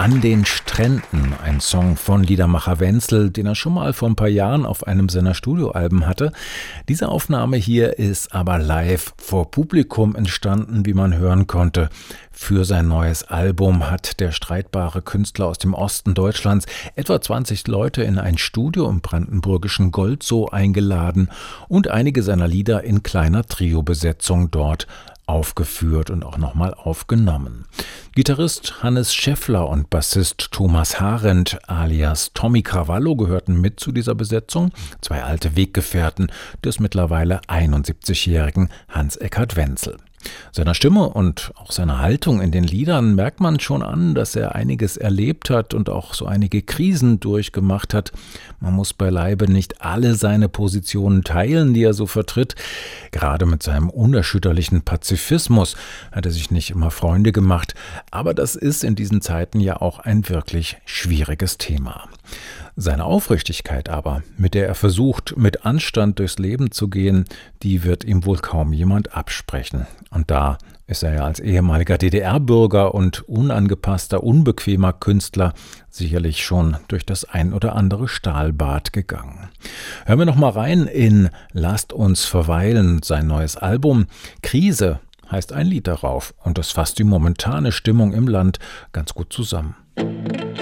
An den Stränden, ein Song von Liedermacher Wenzel, den er schon mal vor ein paar Jahren auf einem seiner Studioalben hatte. Diese Aufnahme hier ist aber live vor Publikum entstanden, wie man hören konnte. Für sein neues Album hat der streitbare Künstler aus dem Osten Deutschlands etwa 20 Leute in ein Studio im brandenburgischen Golzow eingeladen und einige seiner Lieder in kleiner Trio-Besetzung dort aufgeführt und auch nochmal aufgenommen. Gitarrist Hannes Schäffler und Bassist Thomas Harent alias Tommy Cravallo gehörten mit zu dieser Besetzung, zwei alte Weggefährten des mittlerweile 71-jährigen Hans-Ekkehard Wenzel. Seiner Stimme und auch seiner Haltung in den Liedern merkt man schon an, dass er einiges erlebt hat und auch so einige Krisen durchgemacht hat. Man muss beileibe nicht alle seine Positionen teilen, die er so vertritt. Gerade mit seinem unerschütterlichen Pazifismus hat er sich nicht immer Freunde gemacht, aber das ist in diesen Zeiten ja auch ein wirklich schwieriges Thema. Seine Aufrichtigkeit aber, mit der er versucht, mit Anstand durchs Leben zu gehen, die wird ihm wohl kaum jemand absprechen. Und da ist er ja als ehemaliger DDR-Bürger und unangepasster, unbequemer Künstler sicherlich schon durch das ein oder andere Stahlbad gegangen. Hören wir noch mal rein in Lasst uns verweilen, sein neues Album. Krise heißt ein Lied darauf und das fasst die momentane Stimmung im Land ganz gut zusammen.